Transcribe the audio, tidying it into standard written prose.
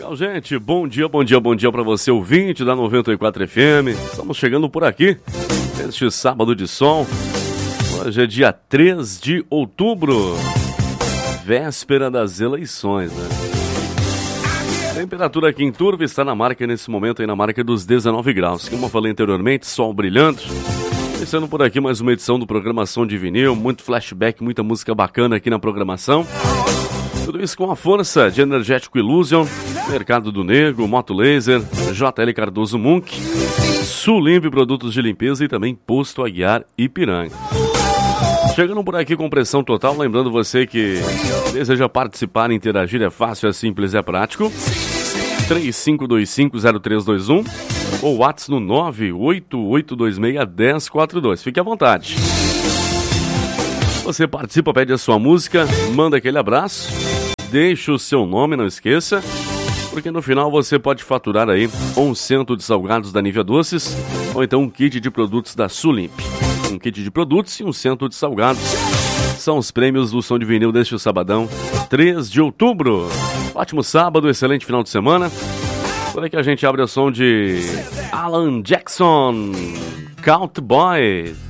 Então, gente, bom dia para você, ouvinte da 94 FM. Estamos chegando por aqui, neste sábado de sol. Hoje é dia 3 de outubro, véspera das eleições, né? A temperatura aqui em Turva está na marca, nesse momento, aí na marca dos 19 graus. Como eu falei anteriormente, sol brilhando. Iniciando por aqui mais uma edição do Programação de Vinil, muito flashback, muita música bacana aqui na programação. Tudo isso com a força de Energético Illusion, Mercado do Negro, Moto Laser, JL Cardoso Munk, Sulimp Produtos de Limpeza e também Posto Aguiar Ipiranga. Chegando por aqui com pressão total, lembrando você que deseja participar e interagir, é fácil, é simples, é prático. 35250321 ou WhatsApp no 988261042. Fique à vontade. Você participa, pede a sua música, manda aquele abraço, deixa o seu nome, não esqueça, porque no final você pode faturar aí um cento de salgados da Nívea Doces ou então um kit de produtos da Sulimp. Um kit de produtos e um cento de salgados são os prêmios do Som de Vinil deste sabadão, 3 de outubro. Ótimo sábado, excelente final de semana. Por aqui a gente abre o som de Alan Jackson, Cowboy.